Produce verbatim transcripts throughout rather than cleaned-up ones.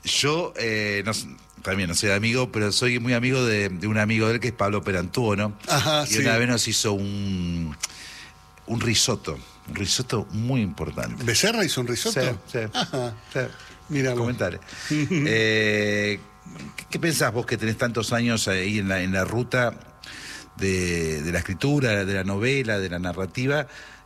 Yo, eh, no, también no soy amigo, pero soy muy amigo de, de un amigo de él que es Pablo Perantuono. Ajá, y sí. una vez nos hizo un, un risotto, un risotto muy importante. ¿Becerra hizo un risotto? Sí, sí. Ajá. Sí. Mira, Comentare. eh, ¿qué, ¿Qué pensás vos que tenés tantos años ahí en la, en la ruta de, de la escritura, de la novela, de la narrativa?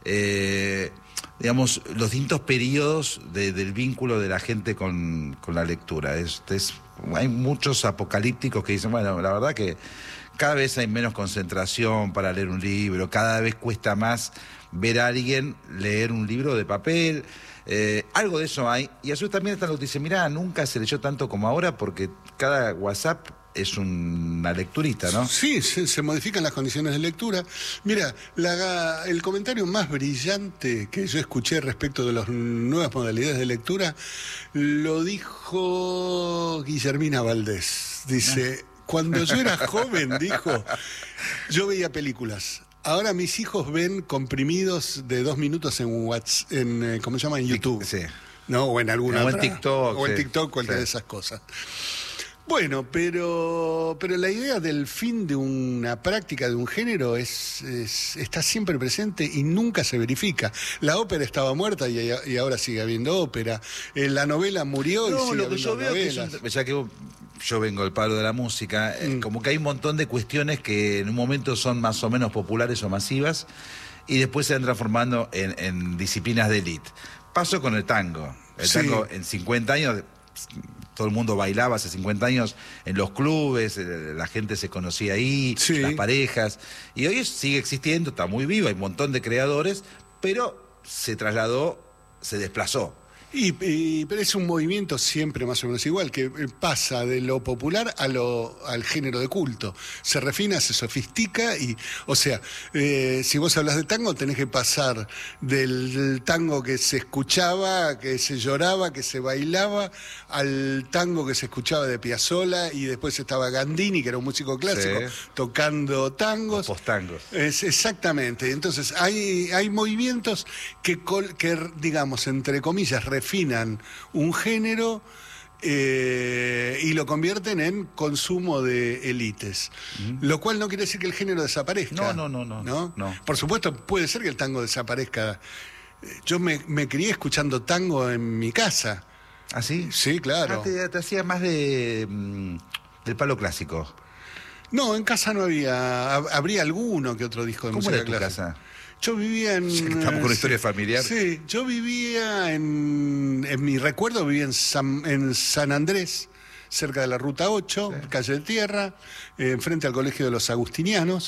Eh, digamos, los distintos periodos de, del vínculo de la gente con, con la lectura. Es, es, hay muchos apocalípticos que dicen, bueno, la verdad que cada vez hay menos concentración para leer un libro, cada vez cuesta más ver a alguien leer un libro de papel. Eh, algo de eso hay. Y a su vez también están los que dicen, mirá, nunca se leyó tanto como ahora porque cada WhatsApp es una lecturita, ¿no? Sí, se, se modifican las condiciones de lectura. Mira, la, el comentario más brillante que yo escuché respecto de las nuevas modalidades de lectura lo dijo Guillermina Valdés. Dice, ah. cuando yo era joven, dijo, yo veía películas. Ahora mis hijos ven comprimidos de dos minutos en WhatsApp, en, ¿cómo se llama? En YouTube. Sí. ¿No? O en alguna o otra. en TikTok. O en sí. TikTok, cualquiera sí. de esas cosas. Bueno, pero, pero la idea del fin de una práctica, de un género, es, es está siempre presente y nunca se verifica. La ópera estaba muerta y, y ahora sigue habiendo ópera. Eh, la novela murió no, y sigue lo que yo veo novelas. Que es un, ya que yo vengo del palo de la música, mm. eh, como que hay un montón de cuestiones que en un momento son más o menos populares o masivas y después se van transformando en, en disciplinas de élite. Pasó con el tango. El sí. tango en cincuenta años... todo el mundo bailaba hace cincuenta años en los clubes, la gente se conocía ahí, sí. las parejas, y hoy sigue existiendo, está muy vivo, hay un montón de creadores, pero se trasladó, se desplazó. Y, y, pero es un movimiento siempre más o menos igual, que pasa de lo popular a lo, al género de culto. Se refina, se sofistica y, o sea, eh, si vos hablas de tango, tenés que pasar del, del tango que se escuchaba, que se lloraba, que se bailaba, al tango que se escuchaba de Piazzolla y después estaba Gandini, que era un músico clásico, sí. tocando tangos. Los postangos. Es, exactamente. Entonces, hay, hay movimientos que, que, digamos, entre comillas, refinan un género eh, y lo convierten en consumo de élites. Uh-huh. Lo cual no quiere decir que el género desaparezca. No, no, no, no. ¿no? no. Por supuesto, puede ser que el tango desaparezca. Yo me, me crié escuchando tango en mi casa. ¿Ah, sí? Sí, claro. Ah, te, te hacía más de mm, del palo clásico. No, en casa no había. Habría alguno que otro disco de ¿Cómo música era tu clásica. casa? Yo vivía en... Estamos con una historia familiar. Sí, yo vivía en... En mi recuerdo vivía en San, en San Andrés, cerca de la Ruta ocho, sí. calle de Tierra, eh, enfrente al Colegio de los Agustinianos,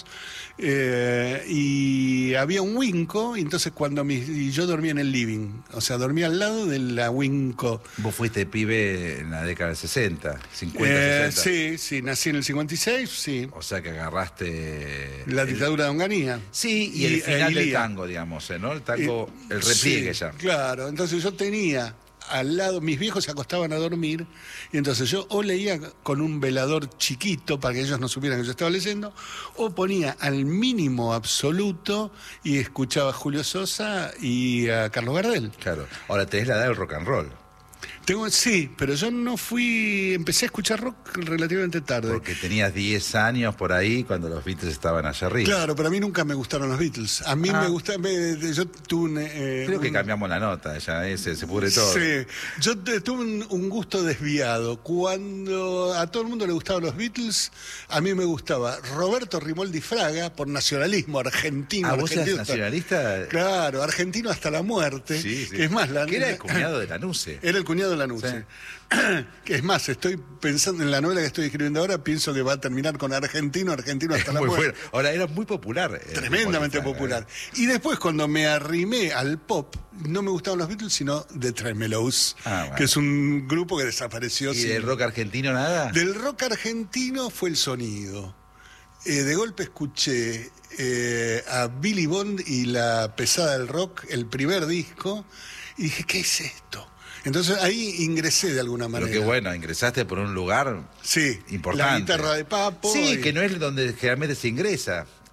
eh, y había un Winco, y entonces cuando mi, y yo dormía en el living, o sea, dormía al lado de la Winco. Vos fuiste pibe en la década del sesenta, cincuenta, eh, sesenta. Sí, sí, nací en el cincuenta y seis, sí. O sea que agarraste... La el... dictadura de Onganía. Sí, y, y el final del tango, digamos, ¿no? El tango, y, el repliegue sí, ya. Claro, entonces yo tenía... al lado, mis viejos se acostaban a dormir y entonces yo o leía con un velador chiquito para que ellos no supieran que yo estaba leyendo, o ponía al mínimo absoluto y escuchaba a Julio Sosa y a Carlos Gardel. Claro, ahora tenés la edad del rock and roll. Tengo, sí, pero yo no fui, empecé a escuchar rock relativamente tarde. Porque tenías diez años por ahí cuando los Beatles estaban allá arriba. Claro, pero a mí nunca me gustaron los Beatles. A mí ah. me gustaban, yo tuve un... Eh, Creo que un... cambiamos la nota, ya ese, se pudre todo. Sí, yo tuve un, un gusto desviado. Cuando a todo el mundo le gustaban los Beatles, a mí me gustaba Roberto Rimoldi Fraga, por nacionalismo argentino. ¿Ah, vos eras argentino nacionalista? Hasta, claro, argentino hasta la muerte. Sí, sí. Que es más, la, que era el cuñado de Lanuse. Era el cuñado de Lanuse. Sí. Que es más, estoy pensando en la novela que estoy escribiendo ahora, pienso que va a terminar con argentino, argentino hasta la muerte. Bueno. Ahora era muy popular. Tremendamente popular. ¿eh? Y después cuando me arrimé al pop, no me gustaban los Beatles, sino The Tremelows, ah, bueno. que es un grupo que desapareció. ¿Y sin... del rock argentino nada? Del rock argentino fue el sonido. Eh, de golpe escuché eh, a Billy Bond y la pesada del rock, el primer disco, y dije, ¿qué es esto? Entonces ahí ingresé de alguna manera. Pero qué bueno, ingresaste por un lugar sí, importante. La guitarra de Papo. Sí, y... que no es donde generalmente se ingresa.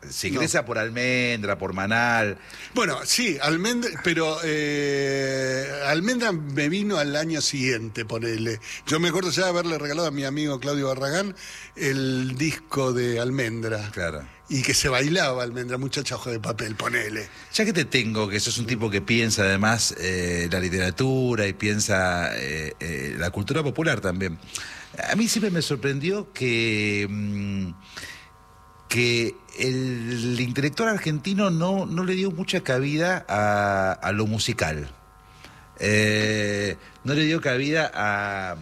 Si ingresa no. por Almendra, por Manal. Bueno, sí, Almendra, pero eh, Almendra me vino al año siguiente, ponele. Yo me acuerdo ya de haberle regalado a mi amigo Claudio Barragán el disco de Almendra. Claro. Y que se bailaba Almendra, muchacha ojo de papel, ponele. Ya que te tengo, que sos un tipo que piensa además eh, la literatura y piensa eh, eh, la cultura popular también. A mí siempre me sorprendió que... Mmm, que el intelectual argentino no, no le dio mucha cabida a, a lo musical. Eh, no le dio cabida a,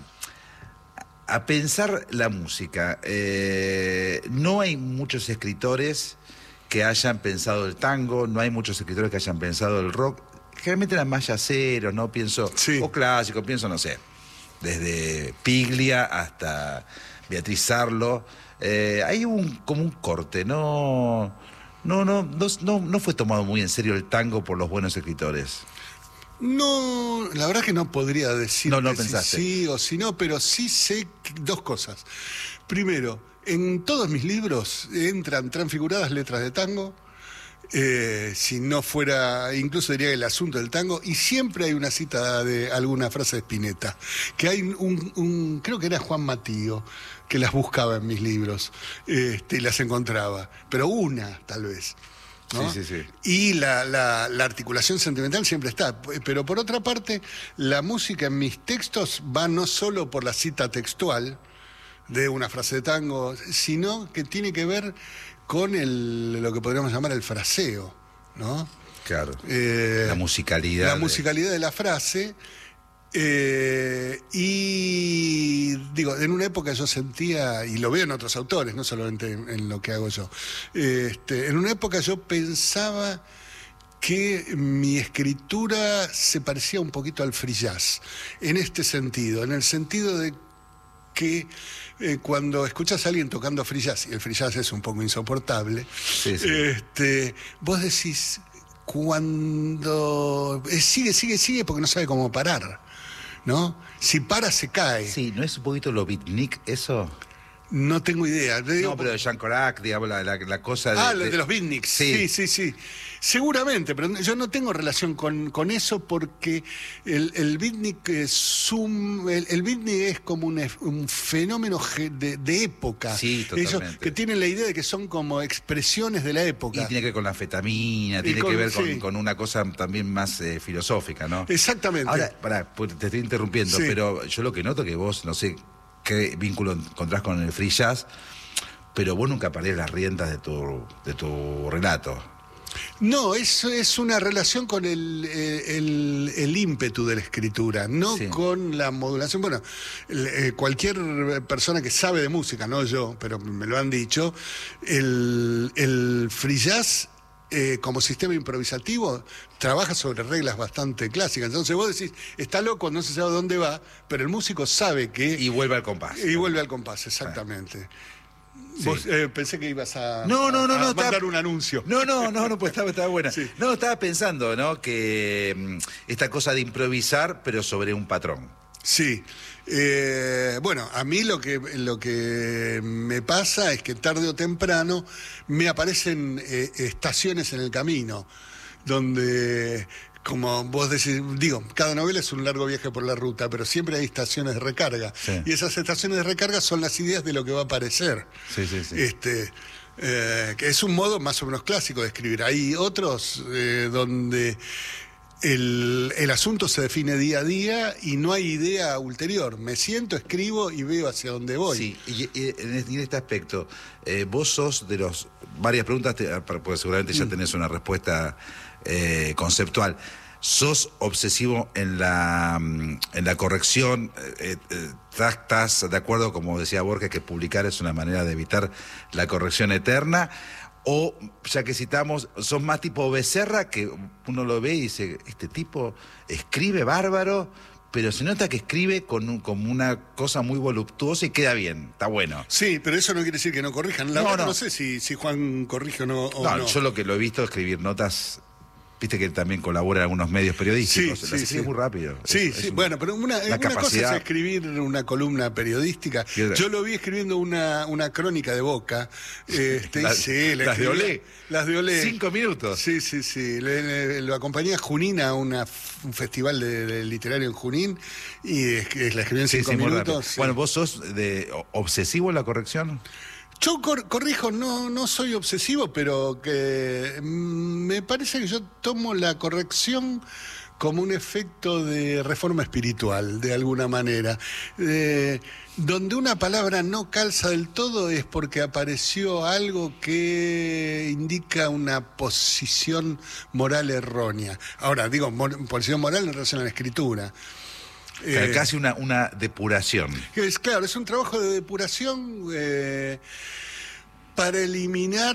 a pensar la música. Eh, no hay muchos escritores que hayan pensado el tango, no hay muchos escritores que hayan pensado el rock. Generalmente eran más yaceros, ¿no? Pienso, sí. o clásicos, pienso, no sé, desde Piglia hasta Beatriz Sarlo. Eh, hay un como un corte, no no, no no no no fue tomado muy en serio el tango por los buenos escritores. No, la verdad que no podría decir no, no si pensaste. sí o si no, pero sí sé dos cosas. Primero, en todos mis libros entran transfiguradas letras de tango. Eh, si no fuera, incluso diría el asunto del tango, y siempre hay una cita de alguna frase de Spinetta, que hay un, un creo que era Juan Matío, que las buscaba en mis libros, este, y las encontraba, pero una tal vez, ¿no? Sí, sí, sí. Y la, la, la articulación sentimental siempre está, pero por otra parte, la música en mis textos va no solo por la cita textual de una frase de tango, sino que tiene que ver con el, lo que podríamos llamar el fraseo, ¿no? Claro. Eh, la musicalidad. La de... musicalidad de la frase. Eh, y digo, en una época yo sentía, y lo veo en otros autores, no solamente en, en lo que hago yo, este, en una época yo pensaba que mi escritura se parecía un poquito al free jazz, en este sentido, en el sentido de que eh, cuando escuchas a alguien tocando free jazz, y el free jazz es un poco insoportable, sí, sí. Este, vos decís, cuando eh, sigue, sigue, sigue, porque no sabe cómo parar, ¿no? Si para, se cae. Sí, ¿no es un poquito lo beatnik eso? No tengo idea. Digo, no, pero de Jean Corac, digamos, la, la, la cosa de... Ah, de, de... de los beatniks. Sí. sí, sí, sí. Seguramente, pero yo no tengo relación con, con eso porque el, el beatnik es un, el, el beatnik es como un, un fenómeno de, de época. Sí, totalmente. Ellos que tienen la idea de que son como expresiones de la época. Y tiene que ver con la anfetamina, tiene con, que ver sí. con, con una cosa también más eh, filosófica, ¿no? Exactamente. Ahora, pará, te estoy interrumpiendo, sí. pero yo lo que noto que vos, no sé qué vínculo encontrás con el free jazz, pero vos nunca perdés las riendas de tu, de tu relato. No, eso es una relación con el, el, el ímpetu de la escritura, no sí. con la modulación. Bueno, el, cualquier persona que sabe de música, no yo, pero me lo han dicho, el, el free jazz eh, como sistema improvisativo trabaja sobre reglas bastante clásicas. Entonces vos decís, está loco, no se sabe dónde va, pero el músico sabe que... Y vuelve al compás. Y vuelve al compás, exactamente. Ah. Sí. Vos, eh, pensé que ibas a, no, no, no, a, a no, mandar estaba, un anuncio. No, no, no, no, pues estaba, estaba buena. Sí. No, estaba pensando, ¿no? Que mmm, esta cosa de improvisar, pero sobre un patrón. Sí. Eh, bueno, a mí lo que, lo que me pasa es que tarde o temprano me aparecen eh, estaciones en el camino, donde... Como vos decís, digo, cada novela es un largo viaje por la ruta, pero siempre hay estaciones de recarga. Sí. Y esas estaciones de recarga son las ideas de lo que va a aparecer. Sí, sí, sí. Este, eh, que es un modo más o menos clásico de escribir. Hay otros eh, donde el, el asunto se define día a día y no hay idea ulterior. Me siento, escribo y veo hacia dónde voy. Sí, y, y en este aspecto, eh, vos sos de los... Varias preguntas, te, porque seguramente ya tenés una respuesta... Eh, conceptual. ¿Sos obsesivo en la, en la corrección? Eh, eh, ¿Estás de acuerdo, como decía Borges, que publicar es una manera de evitar la corrección eterna? O, ya que citamos, sos más tipo Becerra, que uno lo ve y dice, este tipo escribe bárbaro, pero se nota que escribe con un, como una cosa muy voluptuosa y queda bien, está bueno. Sí, pero eso no quiere decir que no corrijan. La no, verdad no. no sé si, si Juan corrige o no. O no, no. Yo lo que lo he visto escribir notas viste que él también colabora en algunos medios periodísticos. Sí, Las sí, escribe sí. muy rápido. Sí, es, sí, es bueno, pero una, una cosa es escribir una columna periodística. Yo lo vi escribiendo una, una crónica de Boca. Este, La, sí, las de Olé. Las de Olé. Cinco minutos. Sí, sí, sí. Le, le, lo acompañé a Junín a una, un festival de, de literario en Junín y es, es, la escribí en sí, cinco sí, minutos. Sí. Bueno, ¿vos sos de obsesivo en la corrección? Yo cor corrijo, no, no soy obsesivo, pero que mm, me parece que yo tomo la corrección como un efecto de reforma espiritual, de alguna manera. Eh, donde una palabra no calza del todo es porque apareció algo que indica una posición moral errónea. Ahora, digo, mor posición moral en relación a la escritura. Eh, Casi una, una depuración. Es, claro, es un trabajo de depuración eh, para eliminar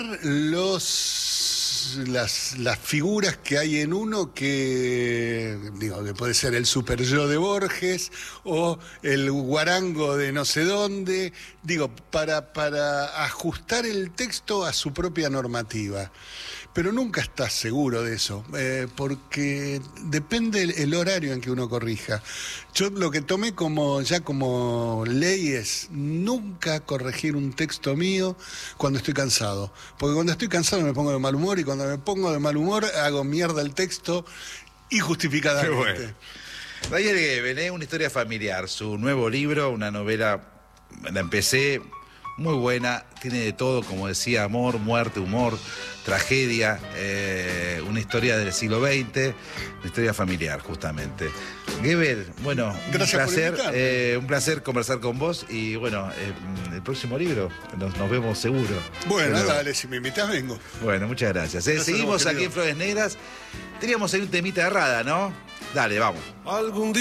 los las, las figuras que hay en uno que, digo, que puede ser el super yo de Borges o el guarango de no sé dónde, digo, para, para ajustar el texto a su propia normativa. Pero nunca estás seguro de eso, eh, porque depende el, el horario en que uno corrija. Yo lo que tomé como ya como ley es nunca corregir un texto mío cuando estoy cansado. Porque cuando estoy cansado me pongo de mal humor y cuando me pongo de mal humor hago mierda el texto injustificadamente. Qué bueno. Daniel Goeben, ¿eh? Una historia familiar, su nuevo libro, una novela, la empecé, muy buena, tiene de todo, como decía, amor, muerte, humor, tragedia, eh, una historia del siglo veinte, una historia familiar, justamente. Goeben, bueno, gracias, un placer, eh, un placer conversar con vos y bueno, eh, el próximo libro nos, nos vemos seguro. Bueno, Pero, dale, si me invitas vengo. Bueno, muchas gracias. Eh. gracias Seguimos vos, aquí en Flores Negras. Teníamos ahí un temita de Rada, ¿no? Dale, vamos. Algún día